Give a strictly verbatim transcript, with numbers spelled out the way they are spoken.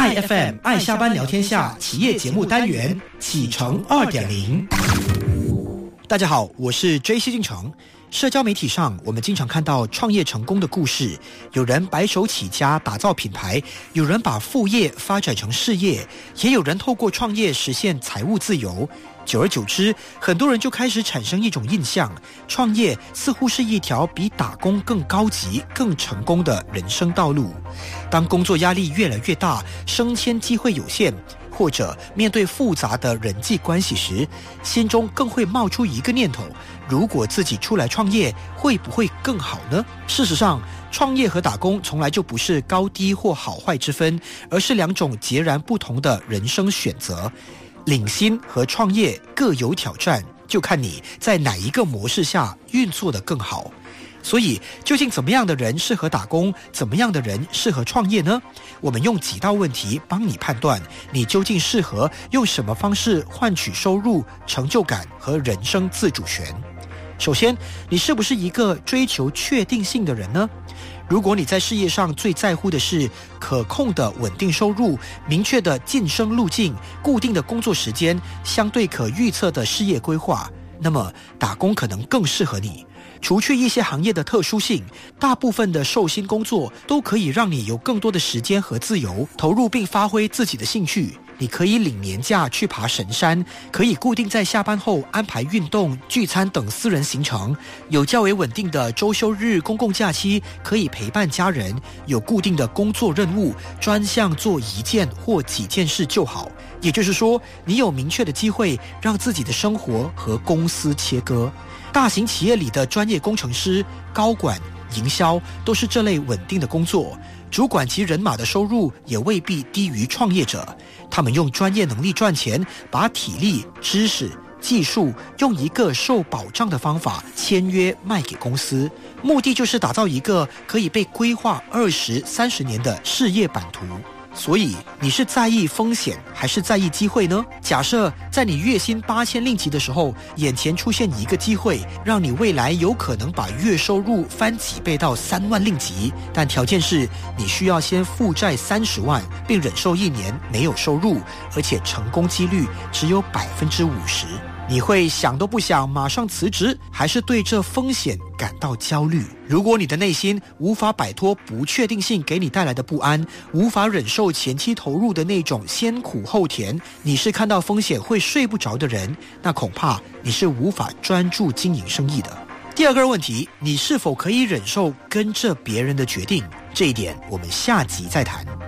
I F M 爱下班聊天下企业节目单元启程 二点零。 大家好，我是 J C 进程。社交媒体上，我们经常看到创业成功的故事，有人白手起家打造品牌，有人把副业发展成事业，也有人透过创业实现财务自由。久而久之，很多人就开始产生一种印象，创业似乎是一条比打工更高级、更成功的人生道路。当工作压力越来越大，升迁机会有限，或者面对复杂的人际关系时，心中更会冒出一个念头：如果自己出来创业，会不会更好呢？事实上，创业和打工从来就不是高低或好坏之分，而是两种截然不同的人生选择。领薪和创业各有挑战，就看你在哪一个模式下运作得更好。所以，究竟怎么样的人适合打工，怎么样的人适合创业呢？我们用几道问题帮你判断，你究竟适合用什么方式换取收入、成就感和人生自主权。首先，你是不是一个追求确定性的人呢？如果你在事业上最在乎的是可控的稳定收入、明确的晋升路径、固定的工作时间、相对可预测的事业规划，那么打工可能更适合你。除去一些行业的特殊性，大部分的受薪工作都可以让你有更多的时间和自由，投入并发挥自己的兴趣。你可以领年假去爬神山，可以固定在下班后安排运动、聚餐等私人行程，有较为稳定的周休日、公共假期，可以陪伴家人，有固定的工作任务，专项做一件或几件事就好。也就是说，你有明确的机会让自己的生活和公司切割。大型企业里的专业工程师、高管、营销都是这类稳定的工作，主管及人马的收入也未必低于创业者。他们用专业能力赚钱，把体力、知识、技术用一个受保障的方法签约卖给公司，目的就是打造一个可以被规划二十三十年的事业版图。所以，你是在意风险还是在意机会呢？假设在你月薪八千令吉的时候，眼前出现一个机会，让你未来有可能把月收入翻几倍到三万令吉，但条件是你需要先负债三十万，并忍受一年没有收入，而且成功几率只有百分之五十。你会想都不想马上辞职，还是对这风险感到焦虑？如果你的内心无法摆脱不确定性给你带来的不安，无法忍受前期投入的那种先苦后甜，你是看到风险会睡不着的人，那恐怕你是无法专注经营生意的。第二个问题，你是否可以忍受跟着别人的决定？这一点我们下集再谈。